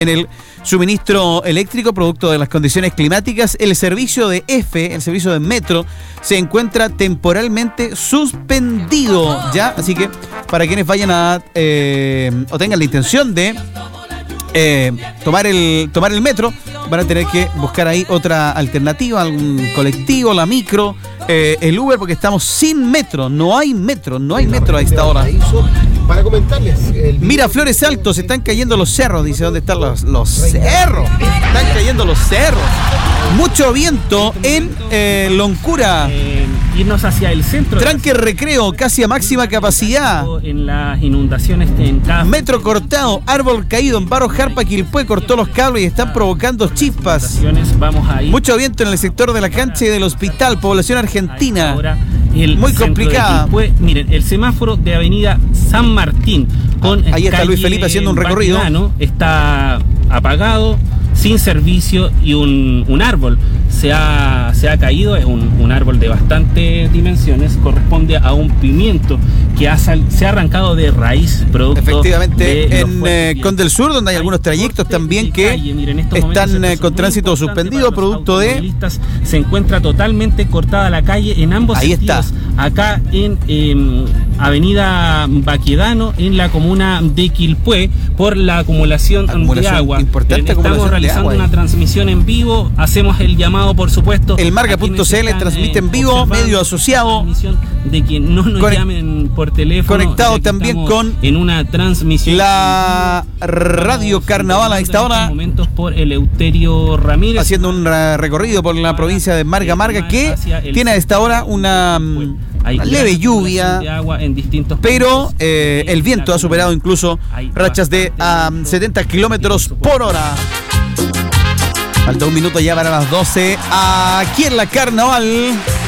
en el suministro eléctrico producto de las condiciones climáticas. El servicio de EFE, el servicio de Metro, se encuentra temporalmente suspendido ya, así que para quienes vayan a o tengan la intención de tomar el metro, van a tener que buscar ahí otra alternativa, algún colectivo, la micro, el Uber, porque estamos sin metro, no hay metro a esta hora. Para comentarles, Miraflores Altos, se están cayendo los cerros, dice, ¿dónde están los cerros? Están cayendo los cerros. Mucho viento en Loncura. Irnos hacia el centro. Tranque Recreo, casi a máxima capacidad. En las inundaciones en cada... Metro cortado, árbol caído en Barro Jarpa, Quilpué cortó los cables y están provocando chispas. Vamos ahí. Mucho viento en el sector de la cancha y del hospital, población argentina. Muy complicada. Miren, el semáforo de Avenida San Martín con ahí está Luis Felipe haciendo un recorrido. Baquedano, está apagado, sin servicio, y un árbol se ha caído. Es un árbol de bastantes dimensiones, corresponde a un pimiento que se ha arrancado de raíz, producto efectivamente en Conde del Sur, donde hay algunos trayectos también que están con tránsito suspendido, producto de... Se encuentra totalmente cortada la calle en ambos sentidos. Acá en Avenida Baquedano, en la comuna de Quilpué, por la acumulación de agua. Estamos realizando una transmisión en vivo, hacemos el llamado, por supuesto. El Marca.cl transmite en vivo, medio asociado. De que no nos llamen por teléfono. Conectado también con en una transmisión. La Radio Carnaval a esta hora. Momentos por Eleuterio Ramírez. Haciendo un recorrido por la provincia de Marga, que tiene a esta hora una leve lluvia, de agua en distintos pero el viento ha superado incluso rachas de 70 kilómetros por hora. Falta un minuto ya para las 12. Aquí en la Carnaval.